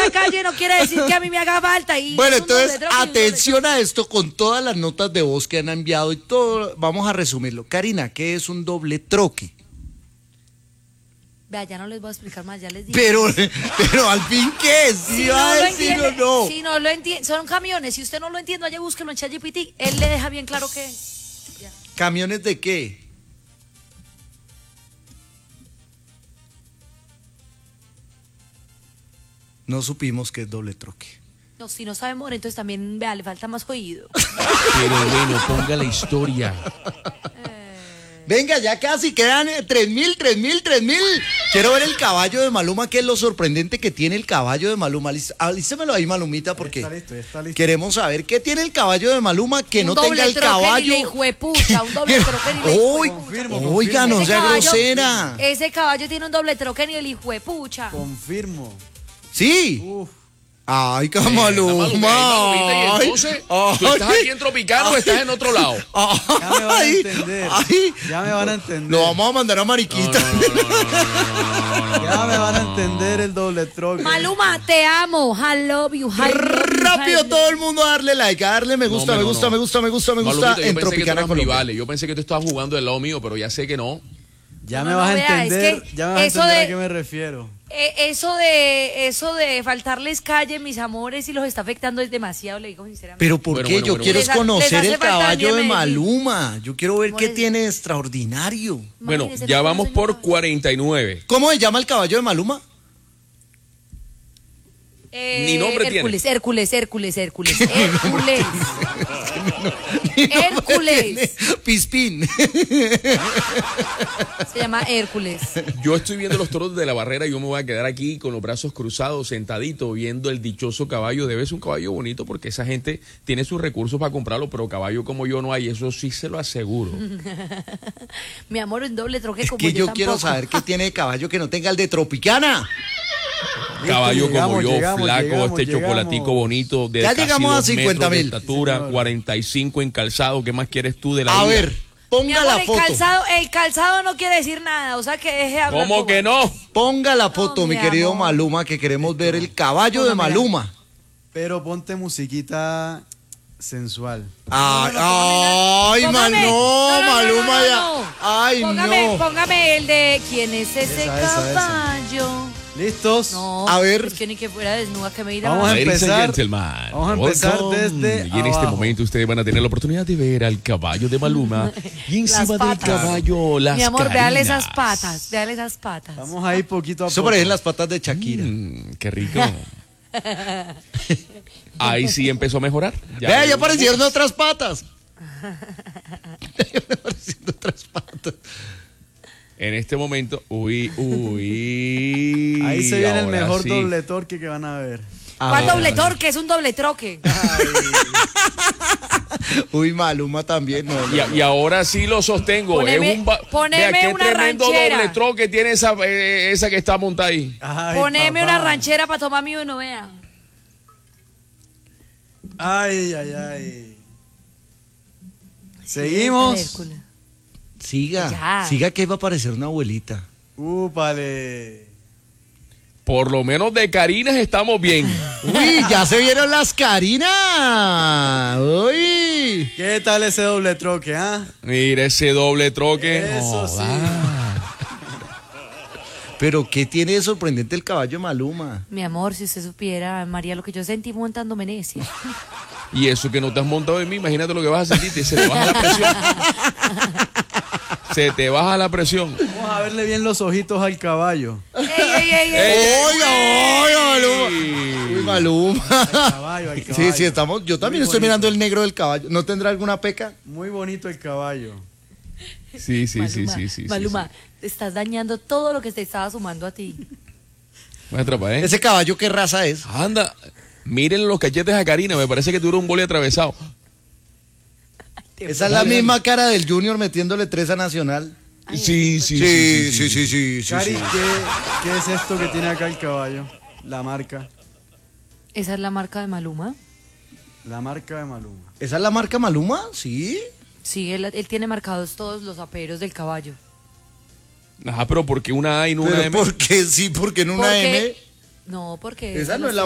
la calle no quiere decir que a mí me haga falta. Y bueno, es un doble entonces, troque y un doble atención a esto con todas las notas de voz que han enviado y todo. Vamos a resumirlo. Karina, ¿qué es un doble troque? Vea, ya no les voy a explicar más, ya les dije. Pero al fin, ¿qué es? ¿Sí va a decir o no? Si no lo entiende, son camiones. Si usted no lo entiende, vaya, búsquelo en ChatGPT. Él le deja bien claro qué es. Ya. ¿Camiones de qué? No supimos que es doble troque. No, si no sabe More, entonces también, vea, le falta más oído. Pero bueno, ponga la historia. Venga, ya casi quedan 3.000. Quiero ver el caballo de Maluma, que es lo sorprendente que tiene el caballo de Maluma. Alístemelo ahí, Malumita, porque está listo. queremos saber qué tiene el caballo de Maluma que no tenga el caballo. Un doble troque ni le Uy, Confirmo. oiga, no Ese sea caballo- grosera. Ese caballo tiene un doble troque ni el hijuepucha. Confirmo. Sí. Uf. Ay, Maluma, Maluma. y entonces, ¿tú estás aquí en Tropicano o estás en otro lado? Ya me van a Ay, entender. ay. Ya me van a entender. Lo vamos a mandar a Mariquita. Ya me van a entender el doble troque. Maluma, te amo. I love you. I love you, Rápido I love todo el mundo a darle like, a darle me gusta, No, me no, gusta, no. me gusta, me gusta, me gusta Malumita, yo en pensé que tú Tropicana eras mi Colombia. vale. Yo pensé que tú estabas jugando del lado mío, pero ya sé que no. Ya No, me no, vas a vea, es entender. que Ya me vas a eso entender de- a qué me refiero. Eso de faltarles calle, mis amores, y los está afectando es demasiado, le digo sinceramente. Pero ¿por Bueno, qué? bueno, Yo bueno, quiero bueno. es conocer Les hace el falta caballo de venir a Medellín. Maluma. Yo quiero ver qué More- tiene de extraordinario. Bueno, Imagínese ya cómo vamos señor por caballo. 49. ¿Cómo se llama el caballo de Maluma? Ni nombre tiene. Hércules. Hércules. Pispín. Se llama Hércules. Yo estoy viendo los toros de la barrera y yo me voy a quedar aquí con los brazos cruzados, sentadito, viendo el dichoso caballo. Debe ser un caballo bonito porque esa gente tiene sus recursos para comprarlo, pero caballo como yo no hay, eso sí se lo aseguro. Mi amor, en doble troque Es como que yo tampoco. quiero saber qué tiene de caballo que no tenga el de Tropicana. Caballo como yo, llegamos, flaco, este llegamos. chocolatico bonito, de Ya casi llegamos a 2 metros 50,000. de estatura, Sí, 45 en calzado. ¿Qué más quieres tú de la A vida? ver, Mi ponga amor, la foto. el calzado no quiere decir nada, o sea que deje de hablar. ¿Cómo bobo. que no? Ponga la foto, No, mi mi querido amor. Maluma, que queremos ver el caballo de Póngamela. Maluma. Pero ponte musiquita sensual. Ay, Póngame- no, Maluma ya. no. Ay, no. Póngame el de ¿quién es ese Esa. caballo? ¿Listos? No, A ver. es que ni que fuera desnuda que me dirá. Vamos a Ladies and empezar. gentlemen, Vamos a empezar welcome. desde Y en este abajo. momento ustedes van a tener la oportunidad de ver al caballo de Maluma y encima Las del patas. caballo las Mi amor, véale carinas. esas patas. Vamos a ir poquito a Eso poco. parecen las patas de Shakira. Qué rico. Ahí sí empezó a mejorar. Vea, ya aparecieron otras patas. Ya aparecieron otras patas. En este momento, uy. Ahí se viene el ahora mejor sí. doble torque que van a ver. ¿Cuál doble torque? Es un doble troque. Uy, Maluma también. No, no. Y ahora sí lo sostengo. Poneme- es un ba- poneme Vea, qué una tremendo ranchera. doble troque tiene esa que está montada ahí. Ay, Poneme papá. una ranchera para tomar mi no vea. Ay. Seguimos. Hércules. Siga, Ya. siga que va a aparecer una abuelita. Úpale. Por lo menos de Carinas estamos bien. Uy, ya se vieron las Carinas. Uy. ¿Qué tal ese doble troque, Mira ese doble troque. Eso sí. Pero ¿qué tiene de sorprendente el caballo de Maluma? Mi amor, si usted supiera, María, lo que yo sentí montándome en ese. Y eso que no te has montado en mí, imagínate lo que vas a sentir. Se te baja la presión. Se te baja la presión. Vamos a verle bien los ojitos al caballo. ¡Ey! Oiga, Maluma. Caballo, al caballo. Sí, estamos. Yo también Muy estoy bonito. mirando el negro del caballo. ¿No tendrá alguna peca? Muy bonito el caballo. Sí. Maluma, te estás dañando todo lo que te estaba sumando a ti. Me atrapa, ¿eh? ¿Ese caballo qué raza es? Anda, miren los cachetes a Karina, me parece que tuvo un boli atravesado. Esa es la misma cara del Junior metiéndole 3 a Nacional. Sí. Sí. Cari, ¿qué es esto que tiene acá el caballo? La marca. ¿Esa es la marca de Maluma? La marca de Maluma. ¿Esa es la marca Maluma? Sí. Sí, él tiene marcados todos los aperos del caballo. Ajá, pero ¿por qué una A y no una Pero M? ¿por qué sí? Porque en una Porque- M. No, porque... Esa no es la